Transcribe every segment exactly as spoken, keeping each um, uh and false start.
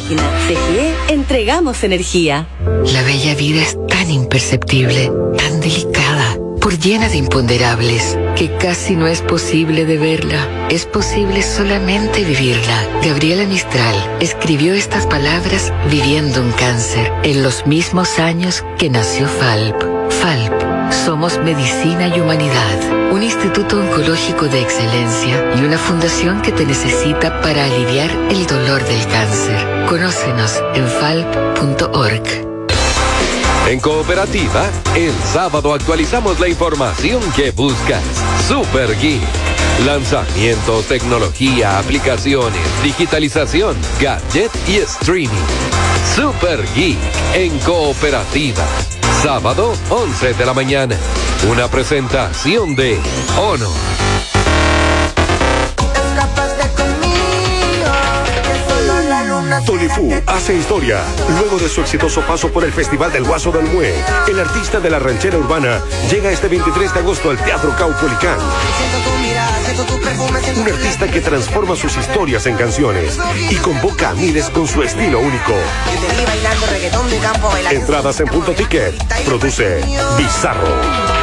máquina. C G E, entregamos energía. La bella vida es tan imperceptible, tan delicada, por llena de imponderables, que casi no es posible de verla. Es posible solamente vivirla. Gabriela Mistral escribió estas palabras viviendo un cáncer, en los mismos años que nació F A L P. F A L P. Somos Medicina y Humanidad, un instituto oncológico de excelencia y una fundación que te necesita para aliviar el dolor del cáncer. Conócenos en falp punto org. En Cooperativa, el sábado actualizamos la información que buscas. Super Geek. Lanzamientos, tecnología, aplicaciones, digitalización, gadget y streaming. Super Geek en Cooperativa. Sábado, once de la mañana. Una presentación de Honor. Tony Fu hace historia. Luego de su exitoso paso por el Festival del Guaso del Mue, el artista de la ranchera urbana llega este veintitrés de agosto al Teatro Caupolicán. Un artista que transforma sus historias en canciones y convoca a miles con su estilo único. Entradas en Punto Ticket. Produce Bizarro.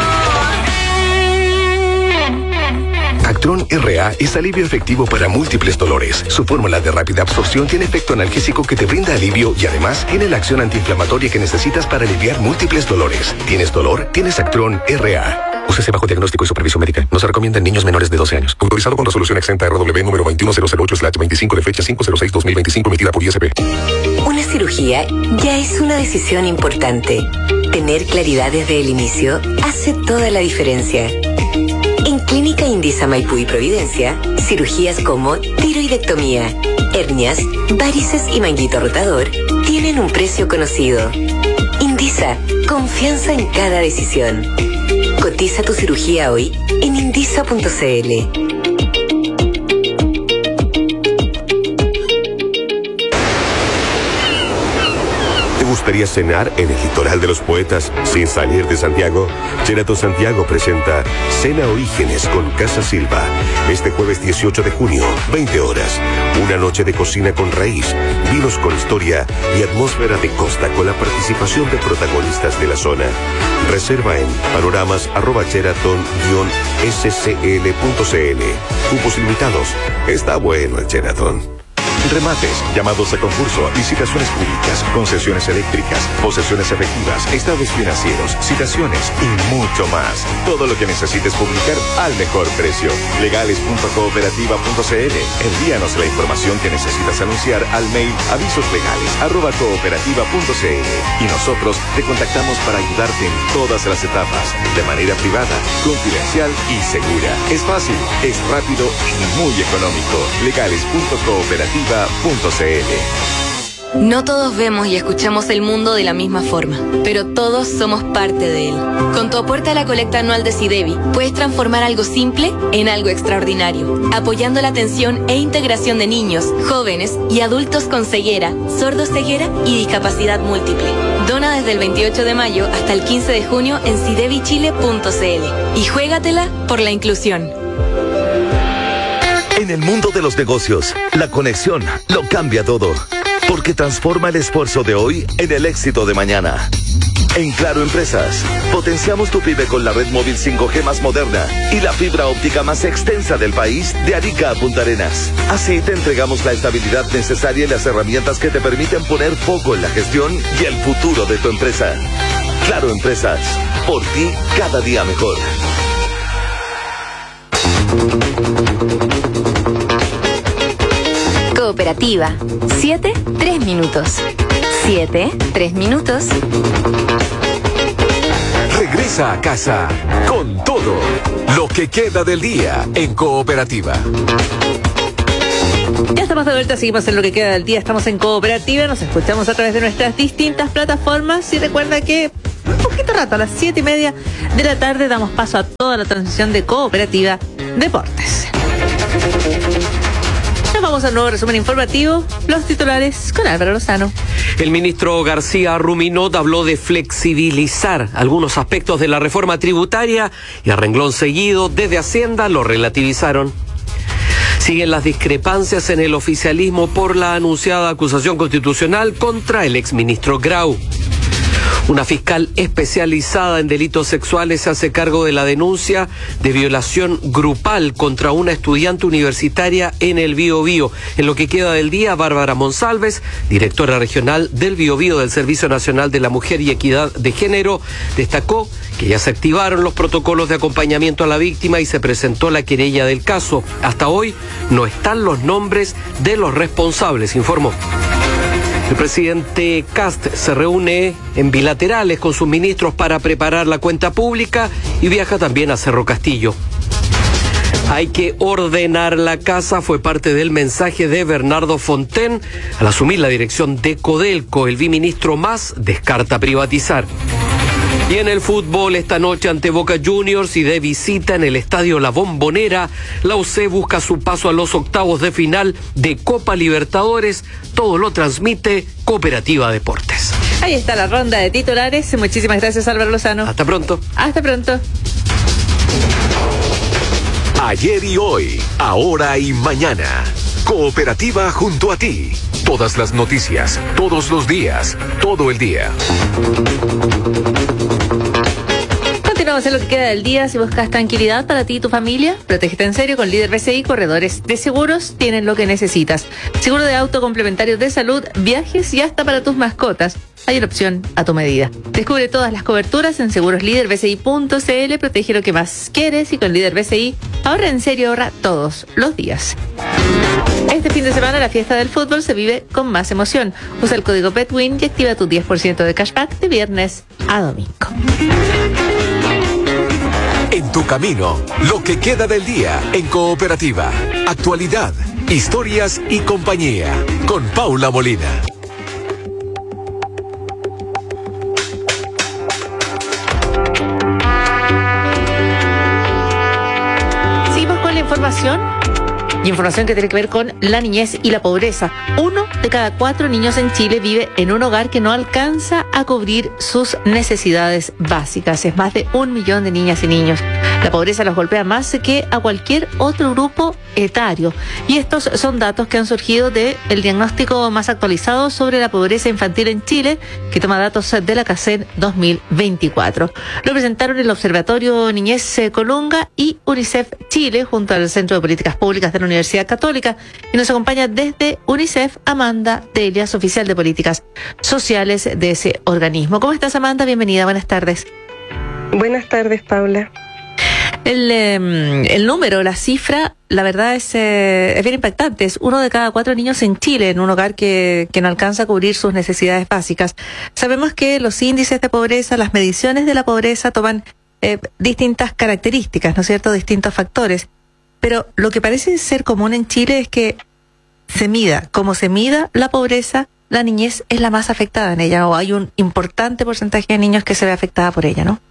Actron R A es alivio efectivo para múltiples dolores. Su fórmula de rápida absorción tiene efecto analgésico que te brinda alivio y además tiene la acción antiinflamatoria que necesitas para aliviar múltiples dolores. ¿Tienes dolor? Tienes Actron R A. Úsese bajo diagnóstico y supervisión médica. No se recomienda en niños menores de doce años. Autorizado con resolución exenta R W número veintiuno mil ocho slash veinticinco de fecha cinco cero seis dos mil veinticinco emitida por I S P. Una cirugía ya es una decisión importante. Tener claridad desde el inicio hace toda la diferencia. En Clínica Indisa Maipú y Providencia, cirugías como tiroidectomía, hernias, varices y manguito rotador tienen un precio conocido. Indisa, confianza en cada decisión. Cotiza tu cirugía hoy en indisa punto c l. ¿Te gustaría cenar en el litoral de los poetas sin salir de Santiago? Sheraton Santiago presenta Cena Orígenes con Casa Silva. Este jueves dieciocho de junio, veinte horas. Una noche de cocina con raíz, vinos con historia y atmósfera de costa con la participación de protagonistas de la zona. Reserva en panoramas arroba sheraton guión s c l punto c l. Cupos limitados. Está bueno el Sheraton. Remates, llamados a concurso, licitaciones públicas, concesiones eléctricas, posesiones efectivas, estados financieros, citaciones y mucho más. Todo lo que necesites publicar al mejor precio. legales punto cooperativa punto c l. Envíanos la información que necesitas anunciar al mail avisoslegales arroba cooperativa punto c l y nosotros te contactamos para ayudarte en todas las etapas, de manera privada, confidencial y segura. Es fácil, es rápido y muy económico. legales punto cooperativa punto c l. No todos vemos y escuchamos el mundo de la misma forma, pero todos somos parte de él. Con tu aporte a la colecta anual de SIDEBI, puedes transformar algo simple en algo extraordinario, apoyando la atención e integración de niños, jóvenes y adultos con ceguera, sordoceguera y discapacidad múltiple. Dona desde el veintiocho de mayo hasta el quince de junio en sidebi chile punto c l y juégatela por la inclusión. En el mundo de los negocios, la conexión lo cambia todo, porque transforma el esfuerzo de hoy en el éxito de mañana. En Claro Empresas, potenciamos tu pyme con la red móvil cinco G más moderna y la fibra óptica más extensa del país, de Arica a Punta Arenas. Así te entregamos la estabilidad necesaria y las herramientas que te permiten poner foco en la gestión y el futuro de tu empresa. Claro Empresas, por ti cada día mejor. Cooperativa. Siete, tres minutos. Siete, tres minutos. Regresa a casa con todo lo que queda del día en Cooperativa. Ya estamos de vuelta, seguimos en lo que queda del día, estamos en Cooperativa, nos escuchamos a través de nuestras distintas plataformas y recuerda que un poquito rato, a las siete y media de la tarde, damos paso a toda la transmisión de Cooperativa Deportes. Nos vamos al nuevo resumen informativo, los titulares con Álvaro Lozano. El ministro García Ruminot habló de flexibilizar algunos aspectos de la reforma tributaria y a renglón seguido desde Hacienda lo relativizaron. Siguen las discrepancias en el oficialismo por la anunciada acusación constitucional contra el exministro Grau. Una fiscal especializada en delitos sexuales se hace cargo de la denuncia de violación grupal contra una estudiante universitaria en el Biobío. En lo que queda del día, Bárbara Monsalves, directora regional del Biobío del Servicio Nacional de la Mujer y Equidad de Género, destacó que ya se activaron los protocolos de acompañamiento a la víctima y se presentó la querella del caso. Hasta hoy no están los nombres de los responsables, informó. El presidente Kast se reúne en bilaterales con sus ministros para preparar la cuenta pública y viaja también a Cerro Castillo. Hay que ordenar la casa, fue parte del mensaje de Bernardo Fontaine al asumir la dirección de Codelco. El biministro Mas descarta privatizar. Y en el fútbol, esta noche ante Boca Juniors y de visita en el estadio La Bombonera, la U C busca su paso a los octavos de final de Copa Libertadores. Todo lo transmite Cooperativa Deportes. Ahí está la ronda de titulares. Muchísimas gracias, Álvaro Lozano. Hasta pronto. Hasta pronto. Ayer y hoy, ahora y mañana. Cooperativa junto a ti. Todas las noticias, todos los días, todo el día. Continuamos en lo que queda del día. Si buscas tranquilidad para ti y tu familia, protégete en serio con Líder B C I. Corredores de seguros tienen lo que necesitas. Seguro de auto, complementarios de salud, viajes y hasta para tus mascotas. Hay una opción a tu medida. Descubre todas las coberturas en seguros líder b c i punto c l. Protege lo que más quieres y con Líder B C I ahorra en serio, ahorra todos los días. Este fin de semana la fiesta del fútbol se vive con más emoción. Usa el código BETWIN y activa tu diez por ciento de cashback de viernes a domingo. En tu camino, lo que queda del día en Cooperativa. Actualidad, historias y compañía. Con Paula Molina. Seguimos con la información. Y información que tiene que ver con la niñez y la pobreza. Uno de cada cuatro niños en Chile vive en un hogar que no alcanza a cubrir sus necesidades básicas. Es más de un millón de niñas y niños. La pobreza los golpea más que a cualquier otro grupo etario. Y estos son datos que han surgido del diagnóstico más actualizado sobre la pobreza infantil en Chile, que toma datos de la CACEN dos mil veinticuatro. Lo presentaron el Observatorio Niñez Colunga y UNICEF Chile, junto al Centro de Políticas Públicas de la Universidad Católica. Y nos acompaña desde UNICEF Amanda Delias, oficial de Políticas Sociales de ese organismo. ¿Cómo estás, Amanda? Bienvenida, buenas tardes. Buenas tardes, Paula. El, eh, el número, la cifra, la verdad es, eh, es bien impactante. Es uno de cada cuatro niños en Chile en un hogar que, que no alcanza a cubrir sus necesidades básicas. Sabemos que los índices de pobreza, las mediciones de la pobreza toman eh, distintas características, ¿no es cierto?, distintos factores. Pero lo que parece ser común en Chile es que se mida, como se mida la pobreza, la niñez es la más afectada en ella, o hay un importante porcentaje de niños que se ve afectada por ella, ¿no?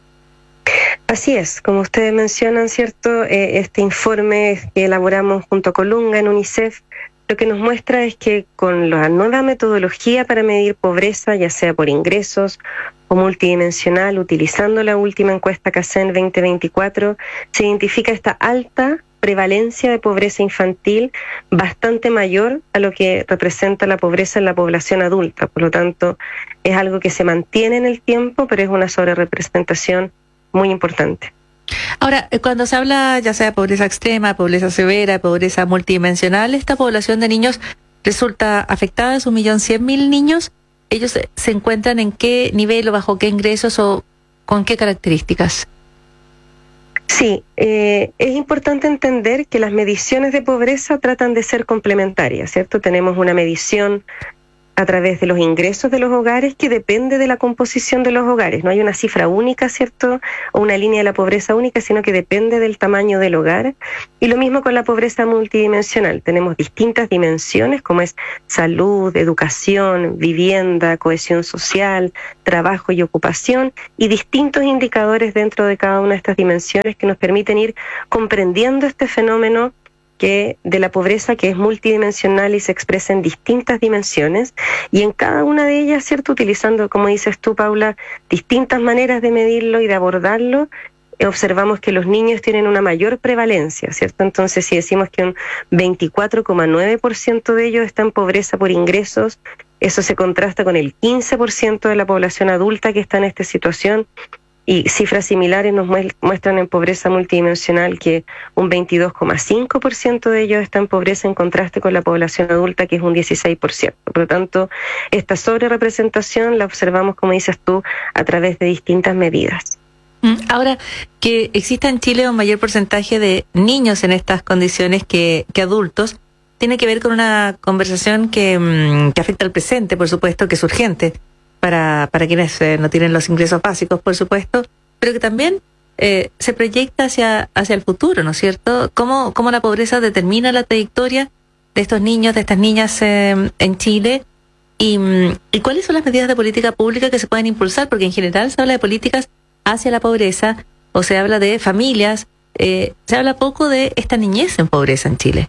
Así es, como ustedes mencionan, ¿cierto? Eh, este informe que elaboramos junto a Colunga en UNICEF, lo que nos muestra es que con la nueva metodología para medir pobreza, ya sea por ingresos o multidimensional, utilizando la última encuesta CACEN veinte veinticuatro, se identifica esta alta prevalencia de pobreza infantil bastante mayor a lo que representa la pobreza en la población adulta. Por lo tanto, es algo que se mantiene en el tiempo, pero es una sobrerepresentación muy importante. Ahora, cuando se habla ya sea de pobreza extrema, pobreza severa, pobreza multidimensional, esta población de niños resulta afectada, es un millón cien mil niños. ¿Ellos se encuentran en qué nivel o bajo qué ingresos o con qué características? Sí, eh, es importante entender que las mediciones de pobreza tratan de ser complementarias, ¿cierto? Tenemos una medición a través de los ingresos de los hogares que depende de la composición de los hogares. No hay una cifra única, ¿cierto?, o una línea de la pobreza única, sino que depende del tamaño del hogar. Y lo mismo con la pobreza multidimensional. Tenemos distintas dimensiones como es salud, educación, vivienda, cohesión social, trabajo y ocupación, y distintos indicadores dentro de cada una de estas dimensiones que nos permiten ir comprendiendo este fenómeno que de la pobreza, que es multidimensional y se expresa en distintas dimensiones, y en cada una de ellas, ¿cierto?, utilizando, como dices tú, Paula, distintas maneras de medirlo y de abordarlo, observamos que los niños tienen una mayor prevalencia, ¿cierto? Entonces, si decimos que un veinticuatro coma nueve por ciento de ellos está en pobreza por ingresos, eso se contrasta con el quince por ciento de la población adulta que está en esta situación, y cifras similares nos muestran en pobreza multidimensional que un veintidós coma cinco por ciento de ellos está en pobreza, en contraste con la población adulta, que es un dieciséis por ciento. Por lo tanto, esta sobrerepresentación la observamos, como dices tú, a través de distintas medidas. Ahora, que exista en Chile un mayor porcentaje de niños en estas condiciones que, que adultos, tiene que ver con una conversación que, que afecta al presente, por supuesto, que es urgente para, para quienes eh, no tienen los ingresos básicos, por supuesto, pero que también eh, se proyecta hacia, hacia el futuro, ¿no es cierto? ¿Cómo, cómo la pobreza determina la trayectoria de estos niños, de estas niñas eh, en Chile? Y, ¿Y cuáles son las medidas de política pública que se pueden impulsar? Porque en general se habla de políticas hacia la pobreza, o se habla de familias, eh, se habla poco de esta niñez en pobreza en Chile.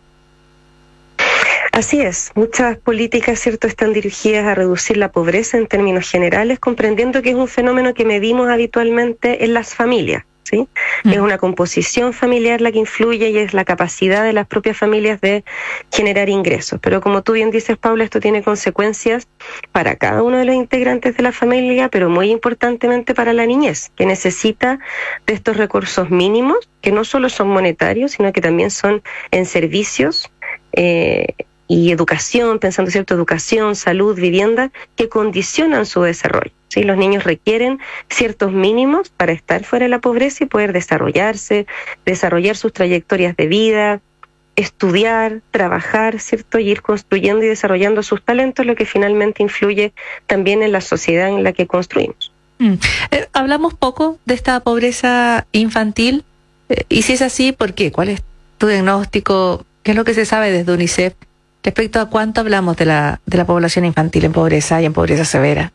Así es, muchas políticas, ¿cierto?, están dirigidas a reducir la pobreza en términos generales, comprendiendo que es un fenómeno que medimos habitualmente en las familias, ¿sí? Mm. Es una composición familiar la que influye y es la capacidad de las propias familias de generar ingresos. Pero como tú bien dices, Paula, esto tiene consecuencias para cada uno de los integrantes de la familia, pero muy importantemente para la niñez, que necesita de estos recursos mínimos, que no solo son monetarios, sino que también son en servicios, eh, y educación, pensando, ¿cierto?, educación, salud, vivienda, que condicionan su desarrollo, ¿sí? Los niños requieren ciertos mínimos para estar fuera de la pobreza y poder desarrollarse, desarrollar sus trayectorias de vida, estudiar, trabajar, ¿cierto?, y ir construyendo y desarrollando sus talentos, lo que finalmente influye también en la sociedad en la que construimos. Mm. Eh, hablamos poco de esta pobreza infantil, eh, y si es así, ¿por qué? ¿Cuál es tu diagnóstico? ¿Qué es lo que se sabe desde UNICEF respecto a cuánto hablamos de la, de la población infantil en pobreza y en pobreza severa?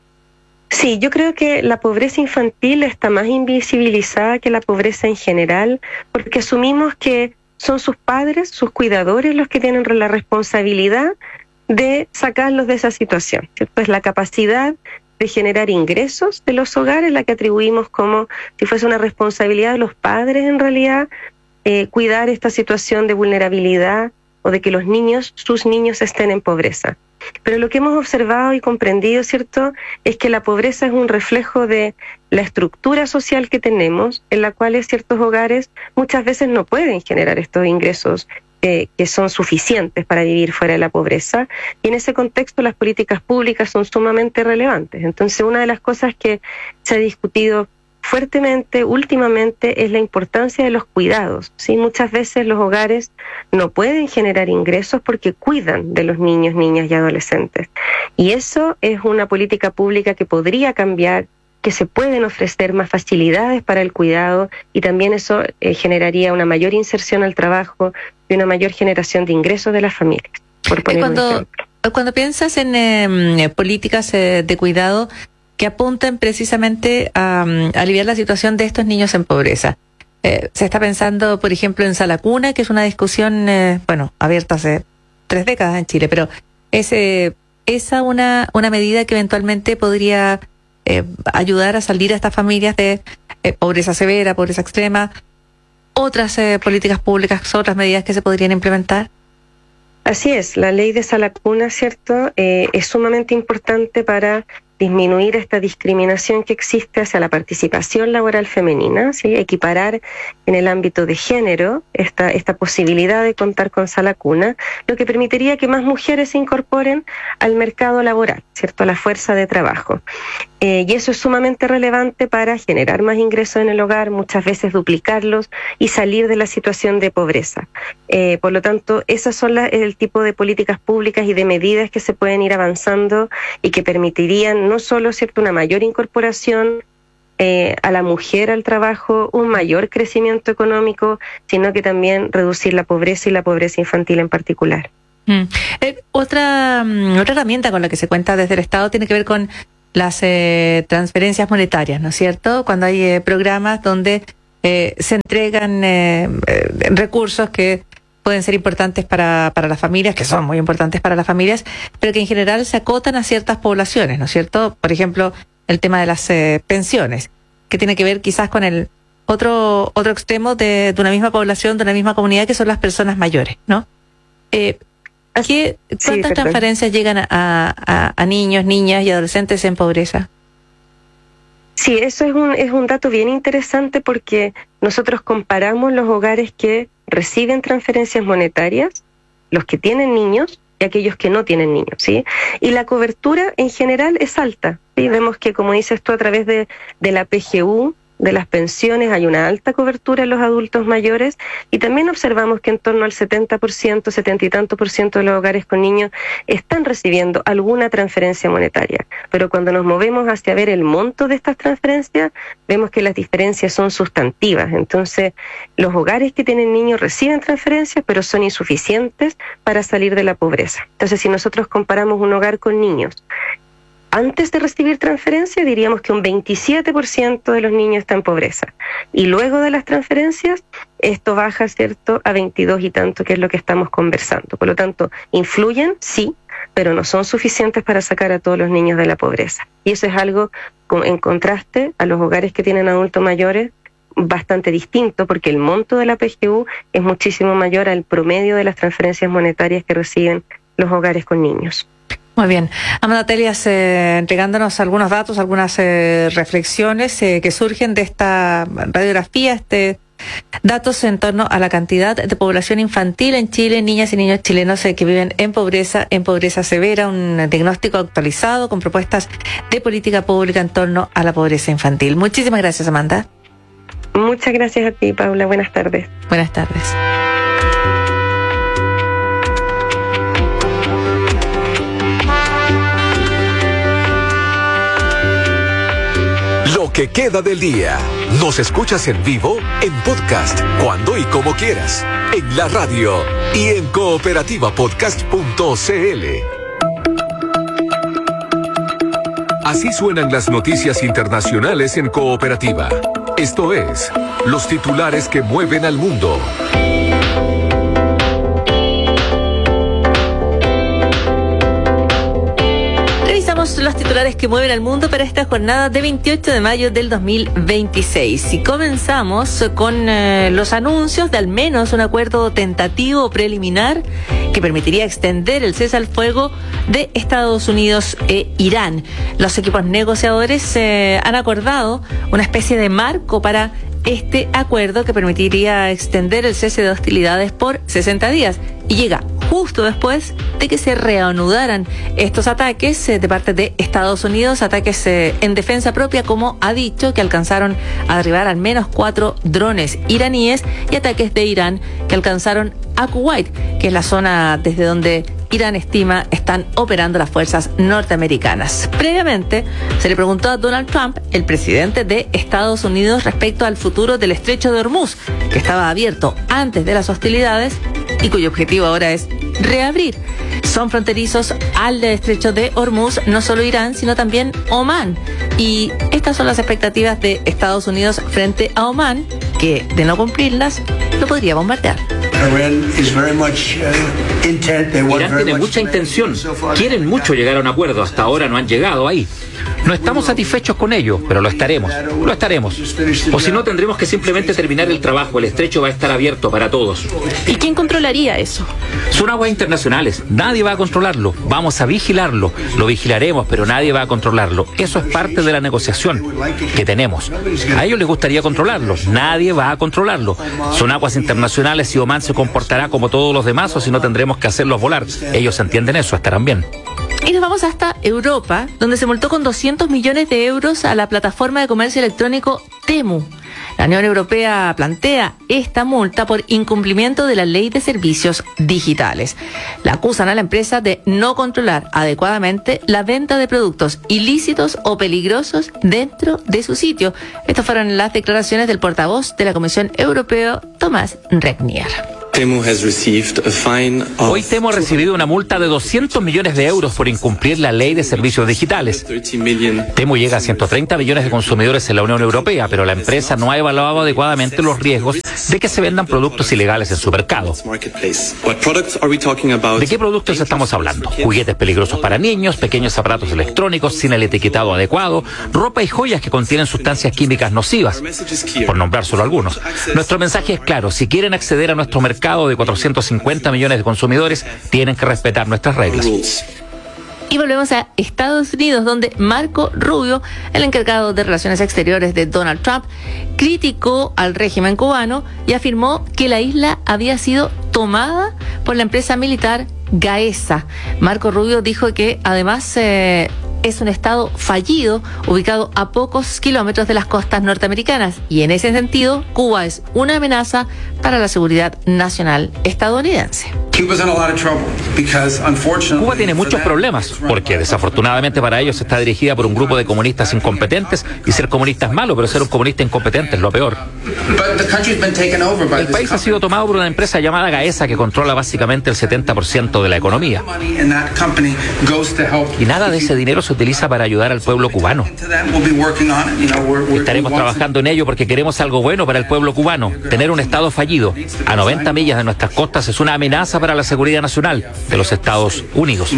Sí, yo creo que la pobreza infantil está más invisibilizada que la pobreza en general, porque asumimos que son sus padres, sus cuidadores, los que tienen la responsabilidad de sacarlos de esa situación, ¿cierto? Es la capacidad de generar ingresos de los hogares la que atribuimos como si fuese una responsabilidad de los padres, en realidad, eh, cuidar esta situación de vulnerabilidad o de que los niños, sus niños estén en pobreza. Pero lo que hemos observado y comprendido, ¿cierto?, es que la pobreza es un reflejo de la estructura social que tenemos, en la cual ciertos hogares muchas veces no pueden generar estos ingresos eh, que son suficientes para vivir fuera de la pobreza, y en ese contexto las políticas públicas son sumamente relevantes. Entonces, una de las cosas que se ha discutido fuertemente últimamente es la importancia de los cuidados, ¿sí? Muchas veces los hogares no pueden generar ingresos porque cuidan de los niños, niñas y adolescentes. Y eso es una política pública que podría cambiar, que se pueden ofrecer más facilidades para el cuidado, y también eso eh, generaría una mayor inserción al trabajo y una mayor generación de ingresos de las familias, por poner cuando, un ejemplo. Cuando piensas en eh, políticas eh, de cuidado que apuntan precisamente a, a aliviar la situación de estos niños en pobreza. Eh, se está pensando, por ejemplo, en Sala Cuna, que es una discusión, eh, bueno, abierta hace tres décadas en Chile, pero es eh, esa una, una medida que eventualmente podría eh, ayudar a salir a estas familias de eh, pobreza severa, pobreza extrema. Otras eh, políticas públicas, otras medidas que se podrían implementar. Así es, la ley de Sala Cuna, ¿cierto?, eh, es sumamente importante para disminuir esta discriminación que existe hacia la participación laboral femenina, ¿sí? Equiparar en el ámbito de género esta, esta posibilidad de contar con Sala Cuna, lo que permitiría que más mujeres se incorporen al mercado laboral, ¿cierto?, a la fuerza de trabajo. Eh, y eso es sumamente relevante para generar más ingresos en el hogar, muchas veces duplicarlos y salir de la situación de pobreza. Eh, por lo tanto, esas son la, el tipo de políticas públicas y de medidas que se pueden ir avanzando y que permitirían no solo, ¿cierto?, una mayor incorporación eh, a la mujer al trabajo, un mayor crecimiento económico, sino que también reducir la pobreza y la pobreza infantil en particular. Mm. Eh, otra, otra herramienta con la que se cuenta desde el Estado tiene que ver con las eh, transferencias monetarias, ¿no es cierto? Cuando hay eh, programas donde eh, se entregan eh, eh, recursos que pueden ser importantes para, para las familias, que son muy importantes para las familias, pero que en general se acotan a ciertas poblaciones, ¿no es cierto? Por ejemplo, el tema de las eh, pensiones, que tiene que ver quizás con el otro otro extremo de, de una misma población, de una misma comunidad, que son las personas mayores, ¿no? Eh, ¿qué, ¿Cuántas sí, transferencias llegan a, a, a niños, niñas y adolescentes en pobreza? Sí, eso es un, es un dato bien interesante, porque nosotros comparamos los hogares que reciben transferencias monetarias, los que tienen niños y aquellos que no tienen niños, ¿sí? Y la cobertura en general es alta, ¿sí? Vemos que, como dices tú, a través de, de la P G U, de las pensiones, hay una alta cobertura en los adultos mayores, y también observamos que en torno al setenta por ciento, setenta y tanto por ciento de los hogares con niños están recibiendo alguna transferencia monetaria. Pero cuando nos movemos hacia ver el monto de estas transferencias, vemos que las diferencias son sustantivas. Entonces, los hogares que tienen niños reciben transferencias, pero son insuficientes para salir de la pobreza. Entonces, si nosotros comparamos un hogar con niños, antes de recibir transferencia, diríamos que un veintisiete por ciento de los niños está en pobreza. Y luego de las transferencias, esto baja, ¿cierto?, a veintidós y tanto, que es lo que estamos conversando. Por lo tanto, influyen, sí, pero no son suficientes para sacar a todos los niños de la pobreza. Y eso es algo, en contraste a los hogares que tienen adultos mayores, bastante distinto, porque el monto de la P G U es muchísimo mayor al promedio de las transferencias monetarias que reciben los hogares con niños. Muy bien. Amanda Telias, eh, entregándonos algunos datos, algunas eh, reflexiones eh, que surgen de esta radiografía, este datos en torno a la cantidad de población infantil en Chile, niñas y niños chilenos eh, que viven en pobreza, en pobreza severa, un diagnóstico actualizado con propuestas de política pública en torno a la pobreza infantil. Muchísimas gracias, Amanda. Muchas gracias a ti, Paula. Buenas tardes. Buenas tardes. Lo que queda del día. Nos escuchas en vivo, en podcast, cuando y como quieras, en la radio y en cooperativa podcast punto c l. Así suenan las noticias internacionales en Cooperativa. Esto es, los titulares que mueven al mundo. Los titulares que mueven al mundo para esta jornada de veintiocho de mayo del dos mil veintiséis. Y comenzamos con eh, los anuncios de al menos un acuerdo tentativo preliminar que permitiría extender el cese al fuego de Estados Unidos e Irán. Los equipos negociadores eh, han acordado una especie de marco para este acuerdo que permitiría extender el cese de hostilidades por sesenta días, y llega justo después de que se reanudaran estos ataques eh, de parte de Estados Unidos, ataques eh, en defensa propia, como ha dicho, que alcanzaron a derribar al menos cuatro drones iraníes, y ataques de Irán que alcanzaron a Kuwait, que es la zona desde donde Irán estima están operando las fuerzas norteamericanas. Previamente, se le preguntó a Donald Trump, el presidente de Estados Unidos, respecto al futuro del estrecho de Hormuz, que estaba abierto antes de las hostilidades y cuyo objetivo ahora es reabrir. Son fronterizos al estrecho de Hormuz no solo Irán, sino también Omán. Y estas son las expectativas de Estados Unidos frente a Omán, que de no cumplirlas, lo podría bombardear. Irán tiene mucha intención, quieren mucho llegar a un acuerdo, hasta ahora no han llegado ahí. No estamos satisfechos con ello, pero lo estaremos, lo estaremos. O si no, tendremos que simplemente terminar el trabajo, el estrecho va a estar abierto para todos. ¿Y quién controlaría eso? Son aguas internacionales, nadie va a controlarlo, vamos a vigilarlo, lo vigilaremos, pero nadie va a controlarlo. Eso es parte de la negociación que tenemos. A ellos les gustaría controlarlo, nadie va a controlarlo. Son aguas internacionales y Omán se comportará como todos los demás, o si no tendremos que hacerlos volar. Ellos entienden eso, estarán bien. Y nos vamos hasta Europa, donde se multó con doscientos millones de euros a la plataforma de comercio electrónico Temu. La Unión Europea plantea esta multa por incumplimiento de la Ley de Servicios Digitales. La acusan a la empresa de no controlar adecuadamente la venta de productos ilícitos o peligrosos dentro de su sitio. Estas fueron las declaraciones del portavoz de la Comisión Europea, Tomás Recknier. Hoy Temu ha recibido una multa de doscientos millones de euros por incumplir la ley de servicios digitales. Temu llega a ciento treinta millones de consumidores en la Unión Europea, pero la empresa no ha evaluado adecuadamente los riesgos de que se vendan productos ilegales en su mercado. ¿De qué productos estamos hablando? Juguetes peligrosos para niños, pequeños aparatos electrónicos sin el etiquetado adecuado, ropa y joyas que contienen sustancias químicas nocivas, por nombrar solo algunos. Nuestro mensaje es claro: si quieren acceder a nuestro mercado de cuatrocientos cincuenta millones de consumidores, tienen que respetar nuestras reglas. Y volvemos a Estados Unidos, donde Marco Rubio, el encargado de Relaciones Exteriores de Donald Trump, criticó al régimen cubano y afirmó que la isla había sido tomada por la empresa militar Gaesa. Marco Rubio dijo que además eh, es un estado fallido ubicado a pocos kilómetros de las costas norteamericanas, y en ese sentido Cuba es una amenaza para la seguridad nacional estadounidense. Cuba tiene muchos problemas, porque desafortunadamente para ellos está dirigida por un grupo de comunistas incompetentes, y ser comunista es malo, pero ser un comunista incompetente es lo peor. El país ha sido tomado por una empresa llamada Gaesa, que controla básicamente el setenta por ciento de la economía. Y nada de ese dinero se utiliza para ayudar al pueblo cubano. Estaremos trabajando en ello porque queremos algo bueno para el pueblo cubano. Tener un estado fallido a noventa millas de nuestras costas es una amenaza para la seguridad nacional de los Estados Unidos.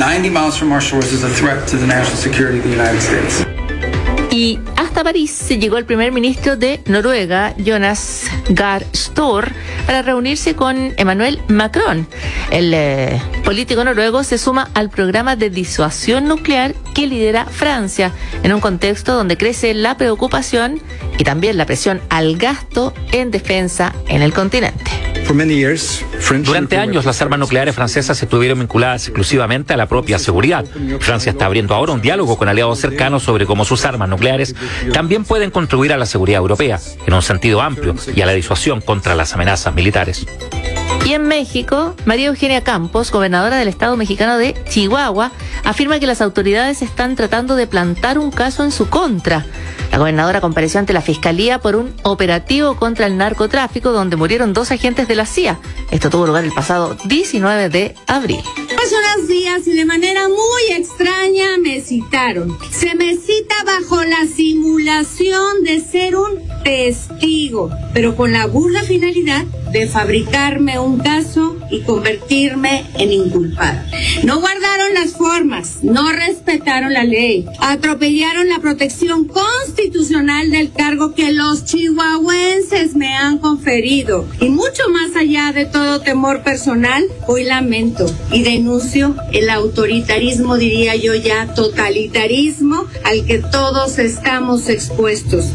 Y hasta París se llegó el primer ministro de Noruega, Jonas Gahr Støre, para reunirse con Emmanuel Macron. El eh, político noruego se suma al programa de disuasión nuclear que lidera Francia, en un contexto donde crece la preocupación y también la presión al gasto en defensa en el continente. Durante años las armas nucleares francesas estuvieron vinculadas exclusivamente a la propia seguridad. Francia está abriendo ahora un diálogo con aliados cercanos sobre cómo sus armas nucleares también pueden contribuir a la seguridad europea, en un sentido amplio, y a la disuasión contra las amenazas militares. Y en México, María Eugenia Campos, gobernadora del estado mexicano de Chihuahua, afirma que las autoridades están tratando de plantar un caso en su contra. La gobernadora compareció ante la Fiscalía por un operativo contra el narcotráfico donde murieron dos agentes de la C I A. Esto tuvo lugar el pasado diecinueve de abril. Hace unos días y de manera muy extraña me citaron. Se me cita bajo la simulación de ser un testigo, pero con la burda finalidad de fabricarme un caso y convertirme en inculpada. No guardaron las formas, no respetaron la ley, atropellaron la protección constitucional del cargo que los chihuahuenses me han conferido. Y mucho más allá de todo temor personal, hoy lamento y denuncio el autoritarismo, diría yo ya totalitarismo, al que todos estamos expuestos.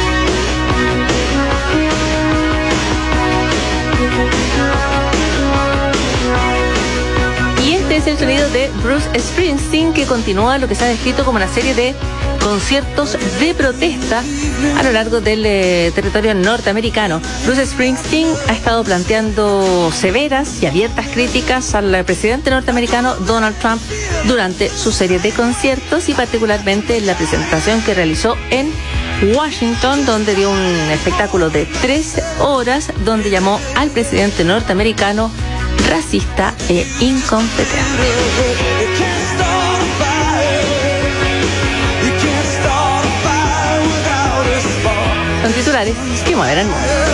Es el sonido de Bruce Springsteen, que continúa lo que se ha descrito como una serie de conciertos de protesta a lo largo del eh, territorio norteamericano. Bruce Springsteen ha estado planteando severas y abiertas críticas al presidente norteamericano Donald Trump durante su serie de conciertos, y particularmente en la presentación que realizó en Washington, donde dio un espectáculo de tres horas donde llamó al presidente norteamericano racista e incompetente. Son titulares que mueven el mundo.